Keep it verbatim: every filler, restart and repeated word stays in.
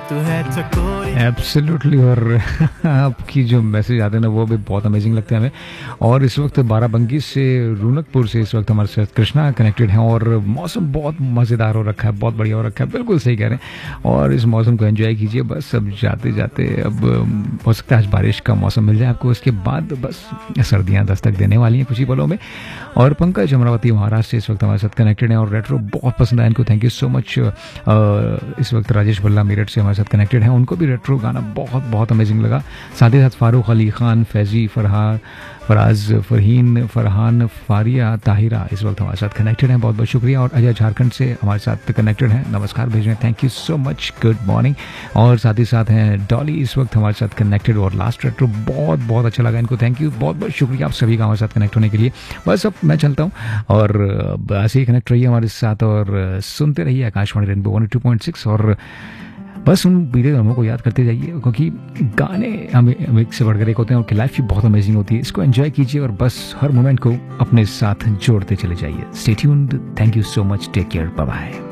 तू है चकोरी। एब्सोल्युटली। और आपकी जो मैसेज आते हैं ना वो भी बहुत अमेजिंग लगते हैं हमें। और इस वक्त बाराबंकी से, रूनकपुर से इस वक्त हमारे साथ कृष्णा कनेक्टेड हैं और मौसम बहुत मज़ेदार हो रखा है, बहुत बढ़िया हो रखा है, बिल्कुल सही कह रहे हैं। और इस मौसम को एंजॉय कीजिए बस। अब जाते जाते अब हो सकता है आज बारिश का मौसम मिल जाए आपको, उसके बाद बस सर्दियाँ दस्तक देने वाली हैं कुछ ही पलों में। और पंकज अमरावती महाराष्ट्र से इस वक्त हमारे साथ कनेक्टेड हैं और रेट्रो बहुत पसंद आया इनको, थैंक यू सो मच। इस वक्त राजेश भल्ला मेरठ से हमारे साथ कनेक्टेड हैं, उनको भी रेट्रो गाना बहुत बहुत अमेजिंग लगा। साथ ही साथ फारूक अली खान, फैजी, फरहा फराज, फरहीन, फरहान, फारिया, ताहिरा इस वक्त हमारे साथ कनेक्टेड हैं, बहुत बहुत शुक्रिया। और अजय झारखंड से हमारे साथ कनेक्टेड हैं, नमस्कार भेज रहे हैं, thank you so much, good morning. और साथ ही साथ हैं डॉली इस वक्त हमारे साथ कनेक्टेड और लास्ट रेट्रो बहुत बहुत अच्छा लगा इनको, थैंक यू, बहुत बहुत शुक्रिया आप सभी का हमारे साथ कनेक्ट होने के लिए। बस अब मैं चलता हूँ और ऐसे ही कनेक्ट रहिए हमारे साथ और सुनते रहिए Akashvani rainbow one two point six. और बस उन बीते गानों को याद करते जाइए क्योंकि गाने हमें एक से बढ़कर एक होते हैं और लाइफ भी बहुत अमेजिंग होती है। इसको एंजॉय कीजिए और बस हर मोमेंट को अपने साथ जोड़ते चले जाइए। Stay tuned, thank you so much, take care, bye bye.